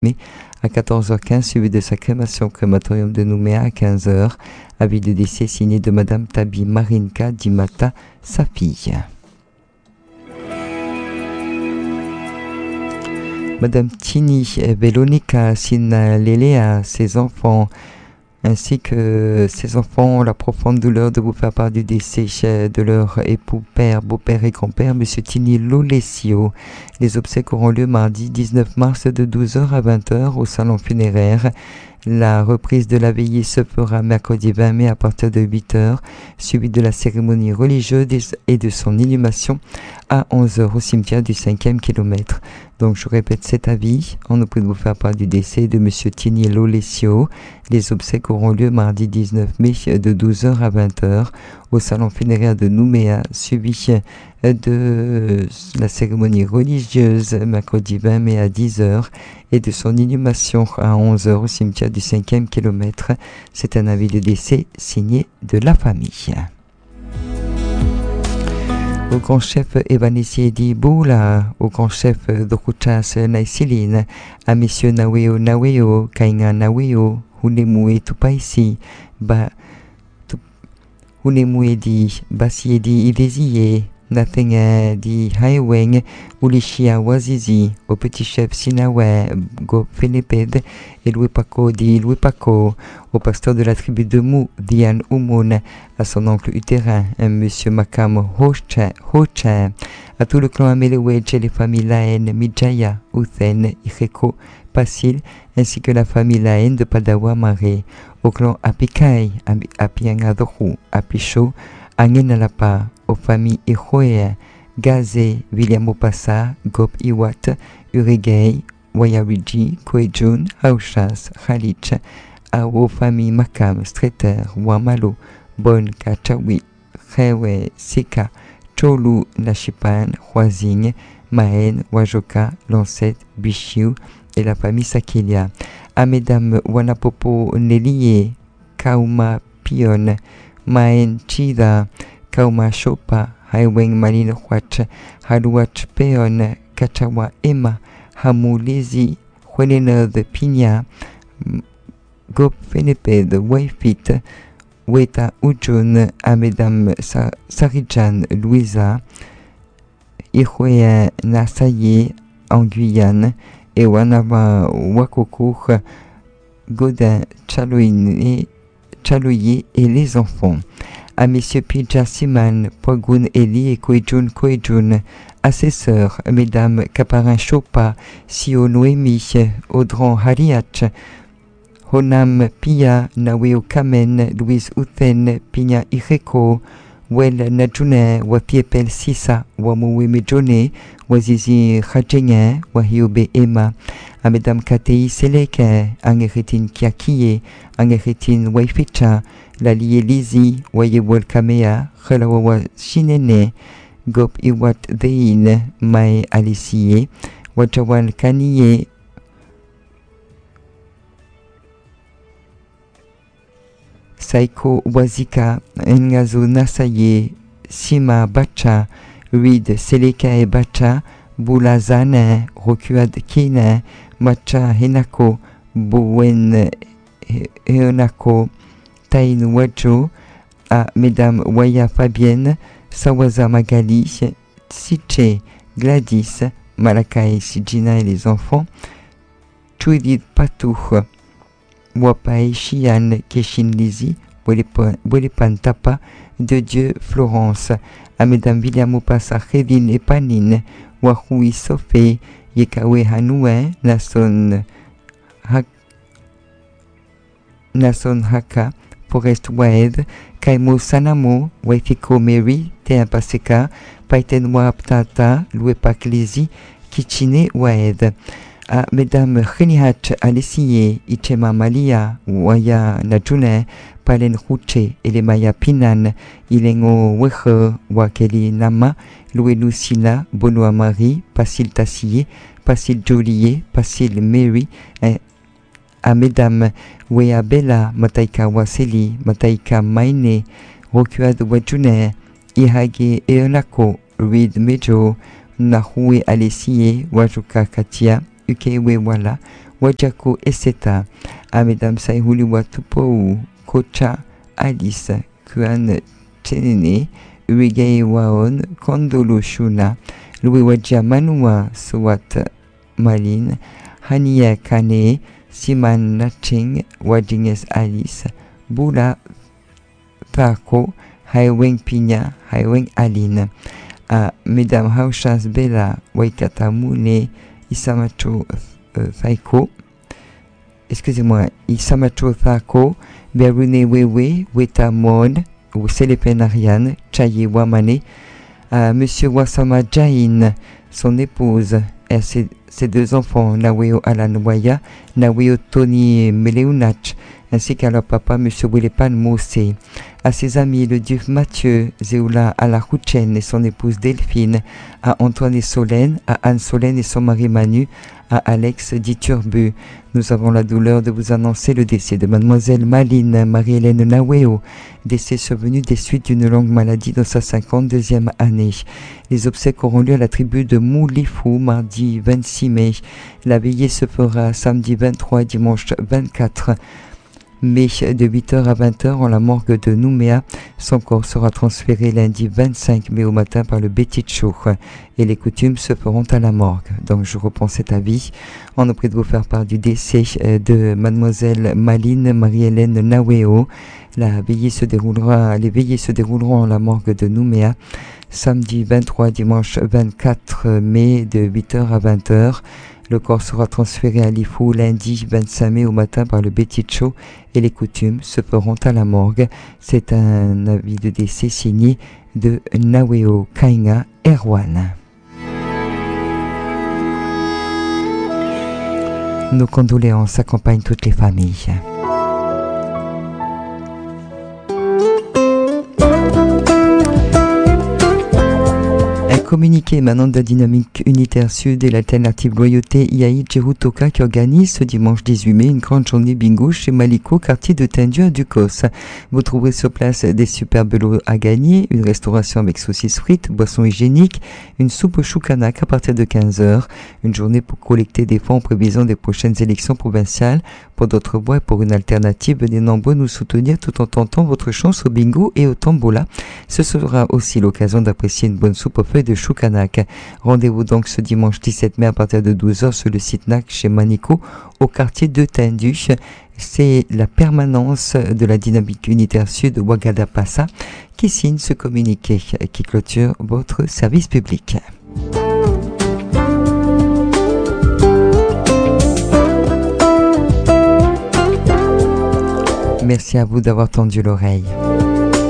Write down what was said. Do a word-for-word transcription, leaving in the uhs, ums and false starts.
mai à quatorze heures quinze, suivi de sa crémation au crématorium de Nouméa à quinze heures. Avis de décès signé de Madame Tabi Marinka Dimata, sa fille. Madame Tini Velonica Sinalelea, ses enfants, ainsi que ses enfants ont la profonde douleur de vous faire part du décès de leur époux, père, beau-père et grand-père, Monsieur Tini Lolesio. Les obsèques auront lieu mardi dix-neuf mars de douze heures à vingt heures au salon funéraire. La reprise de la veillée se fera mercredi vingt mai à partir de huit heures, suivie de la cérémonie religieuse et de son inhumation à onze heures au cimetière du cinquième kilomètre. Donc je répète cet avis, on nous prie de vous faire part du décès de Monsieur Tini Lolesio. Les obsèques auront lieu mardi dix-neuf mai de douze heures à vingt heures au salon funéraire de Nouméa, suivi de la cérémonie religieuse mercredi vingt mai à dix heures et de son inhumation à onze heures au cimetière du cinquième kilomètre. C'est un avis de décès signé de la famille. Au grand chef Evanisi di Bula, au grand chef Dokuchas Naisilin, à messieurs Naweo Naweo, Kainga Naweo, Hunemue Tupaisi, Ba Hunemue di Basiedi Idezie, Nathenga di Haiweng, Ulishia Wazizi, au petit chef Sinawe, Go Feneped, et Louis Paco di Louis Paco, au pasteur de la tribu de Mou, Dian Umun, à son oncle utérin, Monsieur Makam Hoche, Hoche, à tout le clan Amelewedge et les familles Laen, Mijaya, Uthen, Ireko, Pasil, ainsi que la famille Laen de Padawa Mare, au clan Apikai, Apiangadohu, Apicho, Angenalapa, aux familles Ihoea, Gazé, William Opassa, Gop Iwat, Urigay, Wayariji, Kwejun, Haushas, Khalich, aux familles Makam, Streter, Wamalo, Bon, Kachawi, Khewe, Sika, Cholu, Nashipan, Huazing, Maen, Wajoka, Lancet, Bishiu et la famille Sakilia. À Mesdames Wanapopo Nelie, Kauma Pion, Maen Chida, Kauma Chopa, Haiweng Malin Huach, Haluach Peon, Kachawa Emma, Hamulezi, Huelena de Pina, Gop Feneped, Waifit, Weta Ujun, à Mesdames Sa Sarijan Louisa, Ihoea Nasaye en Guyane, et Wanawa Wakokur, Godin, Chaloye et les enfants. À messieurs Pija Siman, Pogun Eli et Koejun Koejun, à ses sœurs, mesdames Kaparin Chopa, Sio Noémie, Audran Hariach, Honam Pia, Naweo Kamen, Louise Uthen, Pina Ireko, Wel Najune, Wapiepel Sisa, Wamowe Mejone, Wazizi Khadjengen, Wahiobe Emma, à mesdames Katei Seleke, Angeretin Kiakie, Angeretin Waificha, Lalie Lizi, Wayewol Kamea, Khelawawa Shinene, Gop Iwat Dein, Mae Alicie, Wajawan Kanie, Saiko Wazika, Ngazo Nasaye, Sima Bacha, Ruid Seleka et Bacha, Bula Zane, Rokuad Kine, Macha Henako, Bowen Heonako, Tain Wajo, à Mesdames Waya Fabienne, Sawaza Magali, Siche, Gladys, Malakai Sijina et les enfants, Chuidid Patou, Wapai Chian, Keshin Lizi, Welepan Tapa, De Dieu Florence, à Mesdames William Opassa, Kevin et Panine, Wahui Sofé, Yekawe Hanoué, Nason Hak, Nason Haka, Forest Waed, Kaimo Sanamo, Waifiko Mary, Tea Paseka, Paiten Waptata, Louepak Lezi, Kichine Waed. À Mesdames Khenihat Alessiye, Ichema Malia, Waya Najune, Palen Ruche, et les Maya Pinan, Ilengo Weche, Wakeli Nama, Loué Lucila, Bonoa Marie, Pasil Tassier, Pasil Joliet, Pasil Mary, et à Mesdames Wea Bella, Mataika Waseli, Mataika Maine, Rokuad Wajune, Ihage Eonako, Reed Mejo, Nahue Alessiye, Wajuka Katia, Ukewe Wala, Wajako Eseta, à Mesdames Saihuli Watupou, Kocha, Alice, Kuan Chenene, Uegei Waon, Kondolo Shuna, Louis Wadja Manua, Swat Malin, Hania Kane, Siman Naching, Wajinges Alice, Bula Parko, Haiweng Pina, Haiweng Aline, à Mesdames Hauchas Bella, Waikata Mune, Isamacho euh, Faiko, excusez-moi, Isamacho Thako, Berune Wewe, Weta Mon, ou Selepen Ariane, Chaye Wamane, à Monsieur Wasama Jain, son épouse, et ses, ses deux enfants, Naweo Alan Waya, Naweo Tony Meleunach, ainsi qu'à leur papa, Monsieur Wilepan Moussé, à ses amis, le duc Mathieu, Zéoula Alarouchen et son épouse Delphine, à Antoine et Solène, à Anne Solène et son mari Manu, à Alex Diturbu. Nous avons la douleur de vous annoncer le décès de Mademoiselle Maline Marie-Hélène Naweo, décès survenu des suites d'une longue maladie dans sa cinquante-deuxième année. Les obsèques auront lieu à la tribu de Moulifou, mardi vingt-six mai. La veillée se fera samedi vingt-trois et dimanche vingt-quatre mai de huit heures à vingt heures en la morgue de Nouméa. Son corps sera transféré lundi vingt-cinq mai au matin par le Bétichou et les coutumes se feront à la morgue. Donc je reprends cet avis. On a pris de vous faire part du décès de Mademoiselle Maline Marie-Hélène Naweo. La veillée se déroulera, les veillées se dérouleront en la morgue de Nouméa samedi vingt-trois, dimanche vingt-quatre mai de huit heures à vingt heures. Le corps sera transféré à Lifou lundi vingt-cinq mai au matin par le Bétichou et les coutumes se feront à la morgue. C'est un avis de décès signé de Naweo Kainga Erwan. Nos condoléances accompagnent toutes les familles. Communiqué maintenant de la Dynamique Unitaire Sud et l'Alternative Loyauté I A I Djerutoka qui organise ce dimanche dix-huit mai une grande journée bingo chez Maliko, quartier de Tendu à Ducos. Vous trouverez sur place des superbes lots à gagner, une restauration avec saucisses frites, boissons hygiéniques, une soupe au choukanak à partir de quinze heures, une journée pour collecter des fonds en prévision des prochaines élections provinciales. Pour d'autres voix et pour une alternative, venez nombreux nous soutenir tout en tentant votre chance au bingo et au tombola. Ce sera aussi l'occasion d'apprécier une bonne soupe aux feuilles de choukanak. Rendez-vous donc ce dimanche dix-sept mai à partir de douze heures sur le site N A C chez Manico au quartier de Tendu. C'est la permanence de la Dynamique Unitaire Sud Ouagadapassa qui signe ce communiqué qui clôture votre service public. Merci à vous d'avoir tendu l'oreille.